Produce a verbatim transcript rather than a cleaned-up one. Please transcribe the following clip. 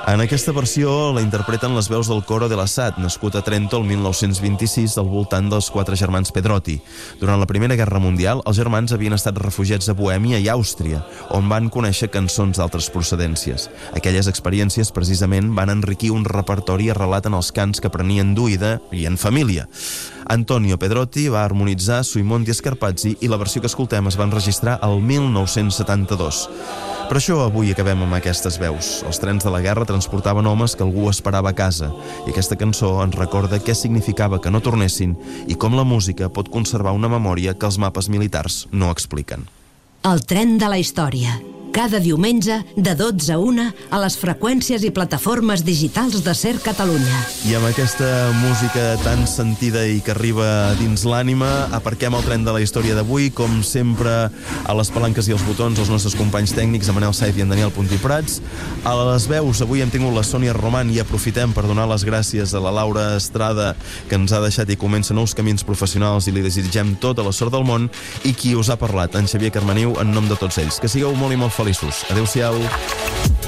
En aquesta versió la interpreten les veus del Coro de l'Assad, nascut a Trento el mil nou-cents vint-i-sis al voltant dels quatre germans Pedrotti. Durant la Primera Guerra Mundial, els germans havien estat refugiats a Bohèmia i Àustria, on van conèixer cançons d'altres procedències. Aquelles experiències, precisament, van enriquir un repertori arrelat en els cants que prenien d'oïda i en família. Antonio Pedrotti va harmonitzar Sui Monti e Scarpazzi i la versió que escoltem es va enregistrar el mil nou-cents setanta-dos. Per això avui acabem amb aquestes veus. Els trens de la guerra transportaven homes que algú esperava a casa, i aquesta cançó ens recorda què significava que no tornessin i com la música pot conservar una memòria que els mapes militars no expliquen. El tren de la història. Cada diumenge, de dotze a una, a les freqüències i plataformes digitals de SER Catalunya. I amb aquesta música tan sentida i que arriba dins l'ànima, aparquem el tren de la història d'avui, com sempre, a les palanques i els botons, els nostres companys tècnics, en Manel Saif i en Daniel Puntí Prats. A les veus, avui hem tingut la Sònia Roman i aprofitem per donar les gràcies a la Laura Estrada, que ens ha deixat i comença nous camins professionals, i li desitgem tota la sort del món, i qui us ha parlat, en Xavier Carmaniu, en nom de tots ells. Que sigueu molt i molt feliços. Adéu-siau.